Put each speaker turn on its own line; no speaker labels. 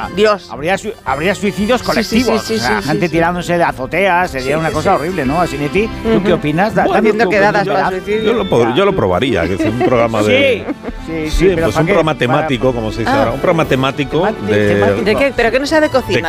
Dios.
Habría suicidios colectivos. Gente tirándose de azoteas, sería una cosa horrible, ¿no? Asinetti, ¿tú qué opinas?
Haciendo quedadas para suicidio.
Yo lo probaría, que es un programa de... Sí, pues un programa temático, como se dice ahora. Un programa temático de...
¿De qué? ¿Pero que no sea de cocina?